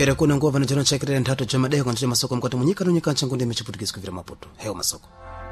era kuno ngova na jona chakira nthato cha madeho kwa masoko mkwata munyika no nyika nchangunde mechiputikisi kuvira Maputo heo masoko.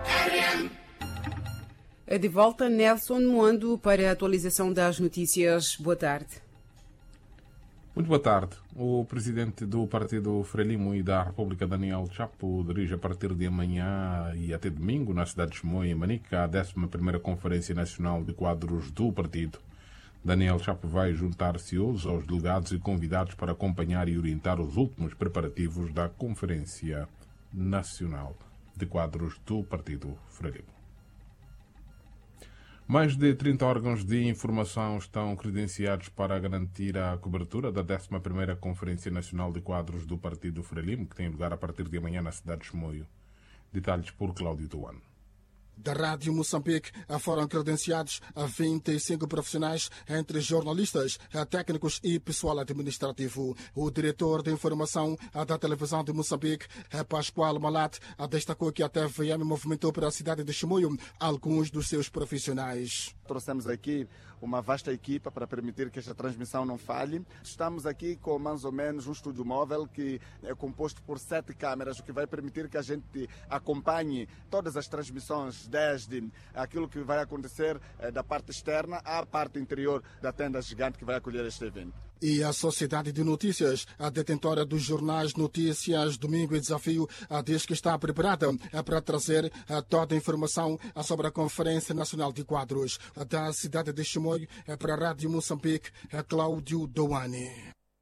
De volta Nelson Moando para a atualização das notícias. Boa tarde. Muito boa tarde. O presidente do Partido Frelimo e da República, Daniel Chapo, dirige a partir de amanhã e até domingo na cidade de Chimoio, em Manica, a 11ª Conferência Nacional de Quadros do Partido. Daniel Chapo vai juntar-se hoje aos delegados e convidados para acompanhar e orientar os últimos preparativos da Conferência Nacional de Quadros do Partido Frelimo. Mais de 30 órgãos de informação estão credenciados para garantir a cobertura da 11ª Conferência Nacional de Quadros do Partido Frelimo, que tem lugar a partir de amanhã na cidade de Chimoio. Detalhes por Cláudio Tuano. Da Rádio Moçambique foram credenciados 25 profissionais, entre jornalistas, técnicos e pessoal administrativo. O diretor de informação da televisão de Moçambique, Pascoal Malat, destacou que a TVM movimentou para a cidade de Chimoio alguns dos seus profissionais. Trouxemos aqui uma vasta equipa para permitir que esta transmissão não falhe. Estamos aqui com mais ou menos um estúdio móvel que é composto por 7 câmeras, o que vai permitir que a gente acompanhe todas as transmissões, desde aquilo que vai acontecer da parte externa à parte interior da tenda gigante que vai acolher este evento. E a Sociedade de Notícias, a detentora dos jornais Notícias, Domingo e Desafio, diz que está preparada para trazer toda a informação sobre a Conferência Nacional de Quadros. Da cidade de Chimoio, para a Rádio Moçambique, Cláudio Douane.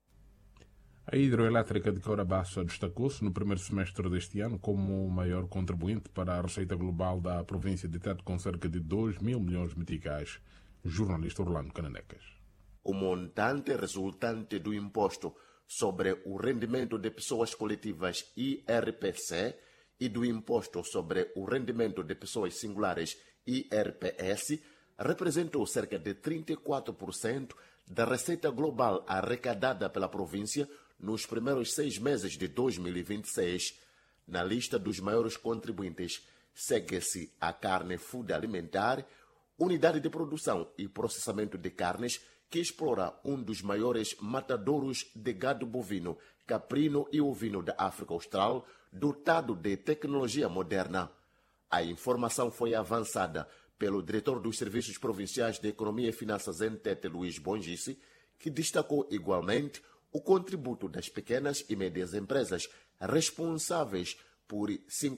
A hidroelétrica de Courabaça destacou-se no primeiro semestre deste ano como o maior contribuinte para a receita global da província de Tete, com cerca de 2 mil milhões de meticais. Jornalista Orlando Cananecas. O montante resultante do imposto sobre o rendimento de pessoas coletivas IRPC e do imposto sobre o rendimento de pessoas singulares IRPS representou cerca de 34% da receita global arrecadada pela província nos primeiros 6 meses de 2026. Na lista dos maiores contribuintes segue-se a Carne Food Alimentar, unidade de produção e processamento de carnes, que explora um dos maiores matadouros de gado bovino, caprino e ovino da África Austral, dotado de tecnologia moderna. A informação foi avançada pelo diretor dos Serviços Provinciais de Economia e Finanças em Tete, Luís Bongice, que destacou igualmente o contributo das pequenas e médias empresas, responsáveis por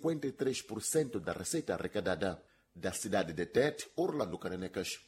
53% da receita arrecadada. Da cidade de Tete, Orlando Cananecas.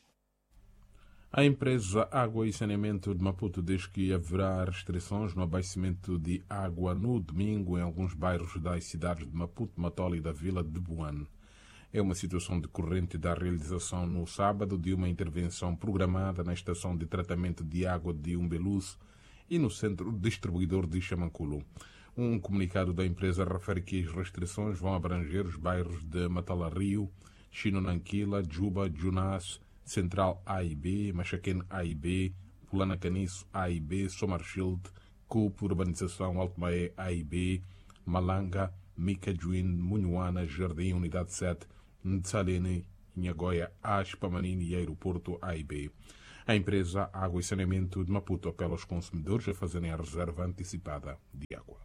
A empresa Água e Saneamento de Maputo diz que haverá restrições no abastecimento de água no domingo em alguns bairros das cidades de Maputo, Matola e da vila de Buane. É uma situação decorrente da realização no sábado de uma intervenção programada na estação de tratamento de água de Umbeluz e no centro distribuidor de Chamanculo. Um comunicado da empresa refere que as restrições vão abranger os bairros de Matala Rio, Chinonanquila, Juba, Junas, Central A e B, Machaquén A e B, Pulana Caniço A e B, Somarshield, Cupo, Urbanização Altomaé A e B, Malanga, Micajuín, Munhuana, Jardim, Unidade 7, Ntsalene, Nhagoia, Aspamanini e Aeroporto A e B. A empresa Água e Saneamento de Maputo apela aos consumidores a fazerem a reserva antecipada de água.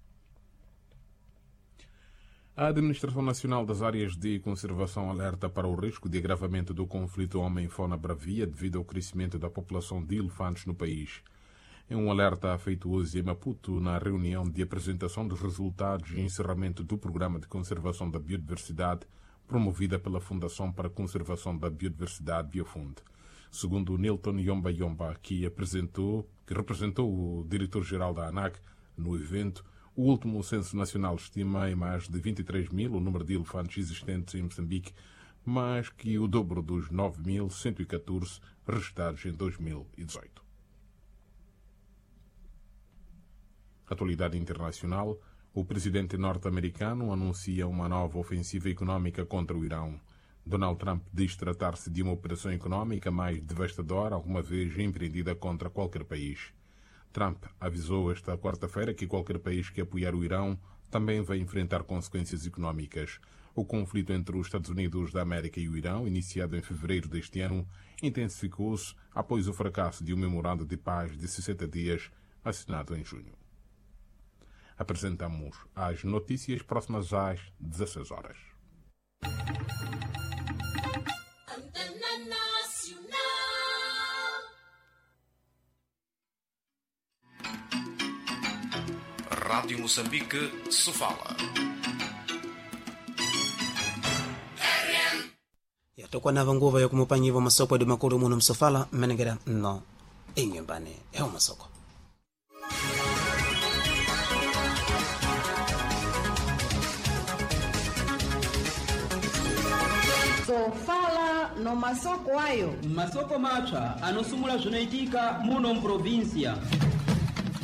A Administração Nacional das Áreas de Conservação alerta para o risco de agravamento do conflito homem-fauna-bravia devido ao crescimento da população de elefantes no país. É um alerta feito hoje em Maputo na reunião de apresentação dos resultados e encerramento do Programa de Conservação da Biodiversidade promovida pela Fundação para a Conservação da Biodiversidade Biofund. Segundo Nilton Yomba Yomba, que representou o diretor-geral da ANAC no evento, o último censo nacional estima em mais de 23 mil o número de elefantes existentes em Moçambique, mais que o dobro dos 9.114 registrados em 2018. Atualidade internacional. O presidente norte-americano anuncia uma nova ofensiva econômica contra o Irão. Donald Trump diz tratar-se de uma operação econômica mais devastadora alguma vez empreendida contra qualquer país. Trump avisou esta quarta-feira que qualquer país que apoiar o Irão também vai enfrentar consequências econômicas. O conflito entre os Estados Unidos da América e o Irão, iniciado em fevereiro deste ano, intensificou-se após o fracasso de um memorando de paz de 60 dias assinado em junho. Apresentamos as notícias próximas às 16 horas. Rádio Moçambique se fala. Yatokwa nava nguva yakumupanyiva masoko adi makulu muno msofala mmenengera no inyumbani hewa masoko. Sofala no masoko ayo masoko mapsa anosumula zvinaitika muno mprovinsia.